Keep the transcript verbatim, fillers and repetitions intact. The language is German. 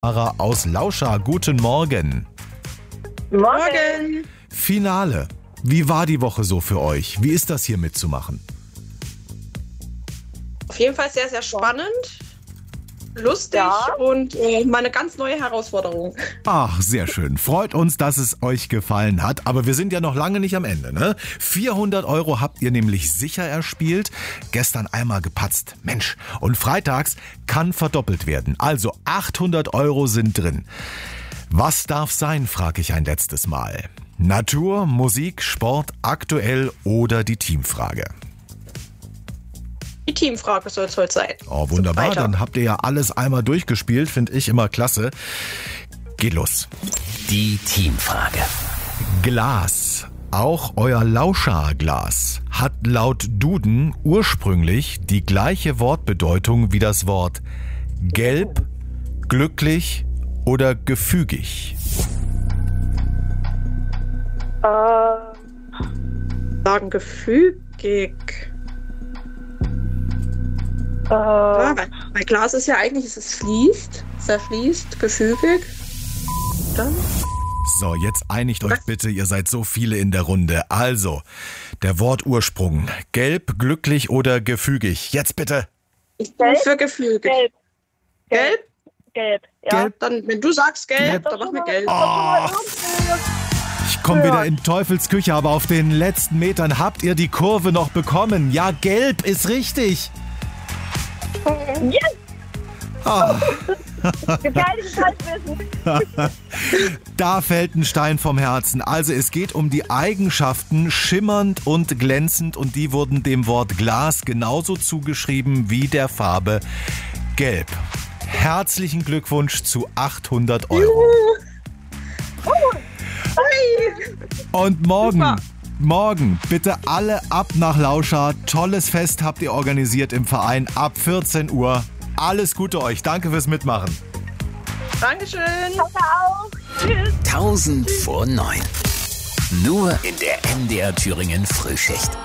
Sarah aus Lauscha, guten Morgen. Morgen. Finale. Wie war die Woche so für euch? Wie ist das hier mitzumachen? Auf jeden Fall sehr, sehr spannend, lustig Ja. und äh, mal eine ganz neue Herausforderung. Ach, sehr schön. Freut uns, dass es euch gefallen hat. Aber wir sind ja noch lange nicht am Ende, ne? vierhundert Euro habt ihr nämlich sicher erspielt. Gestern einmal gepatzt. Mensch. Und freitags kann verdoppelt werden. Also achthundert Euro sind drin. Was darf sein, frage ich ein letztes Mal. Natur, Musik, Sport, aktuell oder die Teamfrage? Die Teamfrage soll es heute sein. Oh, wunderbar. Weiter. Dann habt ihr ja alles einmal durchgespielt. Finde ich immer klasse. Geht los. Die Teamfrage. Glas. Auch euer Lauscha-Glas hat laut Duden ursprünglich die gleiche Wortbedeutung wie das Wort gelb, glücklich oder gefügig. Äh, Sagen gefügig. äh, Ja, weil, weil Glas ist ja eigentlich, es ist fließt, zerfließt, gefügig. Dann So, jetzt einigt euch Was? bitte, ihr seid so viele in der Runde. Also, der Wortursprung. Gelb, glücklich oder gefügig. Jetzt bitte. ich bin Gelb? für gefügig. gelb. Gelb? Gelb. Ja. Gelb. Dann, wenn du sagst gelb, Gelb. dann machen wir gelb. Oh, ich komme wieder in Teufels Küche, aber auf den letzten Metern habt ihr die Kurve noch bekommen. Ja, gelb ist richtig. Yes! Ah, Gefährliches Halbwissen. da fällt ein Stein vom Herzen. Also es geht um die Eigenschaften schimmernd und glänzend und die wurden dem Wort Glas genauso zugeschrieben wie der Farbe Gelb. Herzlichen Glückwunsch zu achthundert Euro. Und morgen, Super. morgen bitte alle ab nach Lauscha. Tolles Fest habt ihr organisiert im Verein ab vierzehn Uhr. Alles Gute euch. Danke fürs Mitmachen. Dankeschön. Pass auf. Tschüss. tausend vor neun. Nur in der M D R Thüringen Frühschicht.